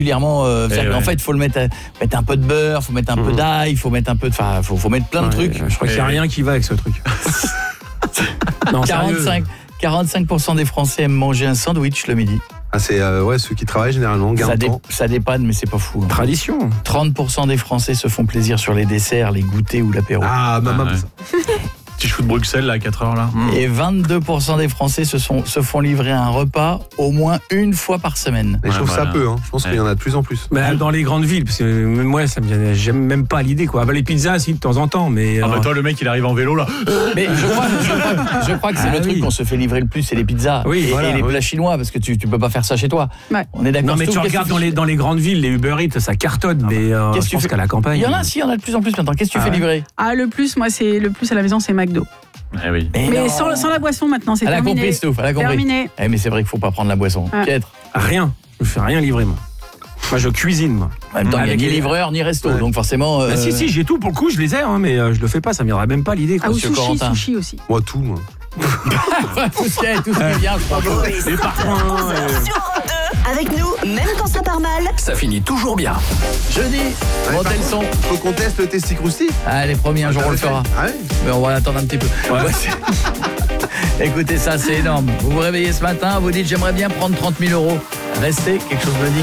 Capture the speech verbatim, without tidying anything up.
particulièrement euh, ouais. en fait, il faut le mettre, mettre un peu de beurre, faut mettre un mmh. peu d'ail, il faut mettre un peu de, enfin, faut, faut mettre plein de ouais, trucs. Je crois qu'il n'y a rien qui va avec ce truc. non, quarante-cinq, quarante-cinq pour cent des Français aiment manger un sandwich le midi. Ah, c'est euh, ouais, ceux qui travaillent généralement, gagnent ça, dé- temps. ça dépanne, mais c'est pas fou. Hein. Tradition. trente pour cent des Français se font plaisir sur les desserts, les goûters ou l'apéro. Ah, maman. Ah, ouais. Petit chou de Bruxelles là, à quatre heures là. Mmh. Et vingt-deux pour cent des Français se, sont, se font livrer un repas au moins une fois par semaine. Mais je trouve ouais, ça voilà. peu, hein. Je pense ouais. qu'il y en a de plus en plus. Bah, dans les grandes villes, parce que même moi, ça me vient j'aime même pas l'idée quoi. Bah, les pizzas, si de temps en temps, mais. Ah euh... bah toi, le mec, il arrive en vélo là. Mais je crois, je crois, je crois que c'est ah, le truc oui. qu'on se fait livrer le plus, c'est les pizzas oui, et, voilà, et les oui. plats chinois, parce que tu, tu peux pas faire ça chez toi. Ouais. On est d'accord. Non mais tu regardes dans les dans les grandes villes, les Uber Eats, ça cartonne, ah, mais euh, je pense qu'à la campagne. Il y en a, si, il y en a de plus en plus maintenant. Qu'est-ce que tu ah, fais ouais. livrer ? Ah le plus, moi c'est le plus à la maison, c'est McDo. Eh oui. Mais, mais sans, sans la boisson maintenant, c'est elle terminé. Elle a compris, Stouff, elle a compris. Terminé. Eh, mais c'est vrai qu'il faut pas prendre la boisson. Ah. Piètre. Rien. Je fais rien livrer moi. Moi je cuisine moi. En même temps, il n'y a ni livreur ni resto, ouais. donc forcément. Euh... Bah, si si, j'ai tout pour le coup, je les ai, hein, mais euh, je le fais pas, ça me viendrait même pas l'idée. Quoi. Ah ou sushi, Corentin. Sushi aussi. Moi tout, moi. tout ce qui est, tout ce qui vient, je crois. Les parfums. Avec nous, même quand ça part mal, ça finit toujours bien. Jeudi, ouais, montez le son. Faut qu'on teste le testicrousti. Ah, les premiers, un jour on le fera. Ah ouais. Mais on va l'attendre un petit peu. Ouais. Ouais, écoutez, ça c'est énorme. Vous vous réveillez ce matin, vous dites j'aimerais bien prendre trente mille euros. Restez, quelque chose me dit